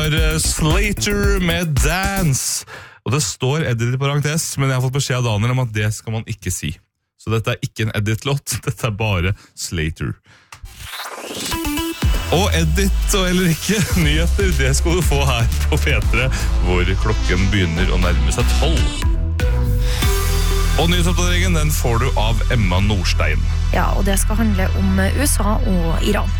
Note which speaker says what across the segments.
Speaker 1: var Slater med Dance. Og det står edit i parentes, men jeg har fått beskjed av Daniel om at det skal man ikke si. Så dette ikke en edit-låt, dette bare Slater. Og edit og eller ikke, nyheter, det skal du få her på P3, hvor klokken begynner å nærme seg 12. Og nyhetsoppdateringen, den får du av Emma Nordstein.
Speaker 2: Ja, og det skal handle om USA og Iran.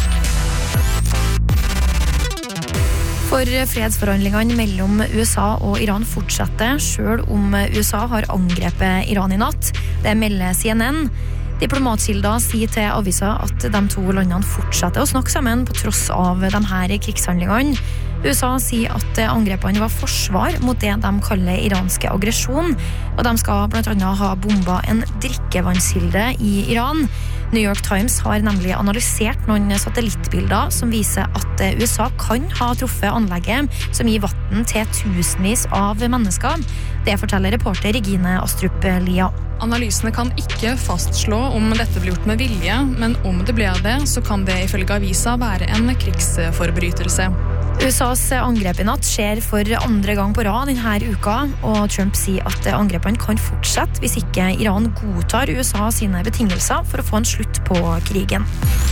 Speaker 2: For fredsforhandlingene mellom USA og Iran fortsetter, selv om USA har angrepet Iran i natt. Det melder CNN. Diplomatkilder sier til avisa at de to landene fortsetter å snakke sammen på tross av de her krigshandlingene. USA sier at angrepene var forsvar mot det de kaller iranske aggresjon, og de skal blant annet ha bombet en drikkevannskilde i Iran. New York Times har nemlig analysert noen satellittbilder som viser at USA kan ha truffet anlegget som gir vatten til tusenvis av mennesker. Det forteller reporter Regine Astrup Lia.
Speaker 3: Analysene kan ikke fastslå om dette ble gjort med vilje, men om det ble det, så kan det ifølge avisa være en krigsforbrytelse.
Speaker 2: USAs angrep i natt skjer for andre gang på rad denne uka, og Trump sier at angrepene kan fortsette hvis ikke Iran godtar USA sine betingelser for å få en slutt på krigen.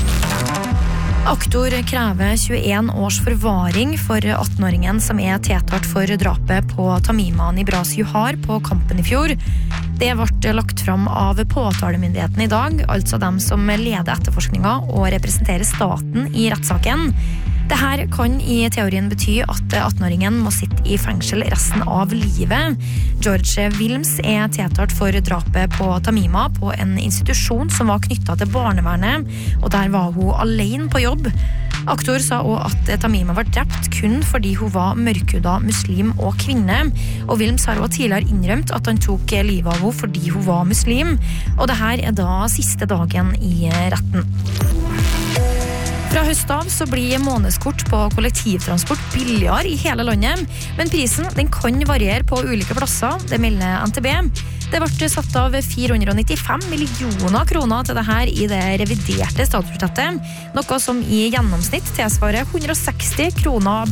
Speaker 2: Aktor krever 21 års forvaring for 18-åringen som er tiltalt for drapet på Tamima Nibras Juhar på Kampen i fjor. Det ble lagt fram av påtalemyndigheten i dag, altså dem som leder etterforskningen og representerer staten i rettssaken. Dette kan i teorien bety at 18-åringen må sitte i fengsel resten av livet. George Wilms er tiltalt for drapet på Tamima på en institusjon som var knyttet til barnevernet, og der var hun alene på jobb. Aktor sa også at Tamima var drept kun fordi hun var mørkhudet muslim og kvinne, og Wilms har også tidligere innrømt at han tok livet av henne fordi hun var muslim, og dette er da siste dagen i retten. Fra høst av så blir månedskort på kollektivtransport billigere i hele landet, men prisen den kan variere på ulike plasser, det melder NTB. Det ble satt av 495 millioner kroner til dette i det reviderte statsbudsjettet, noe som i gjennomsnitt tilsvarer 160 kroner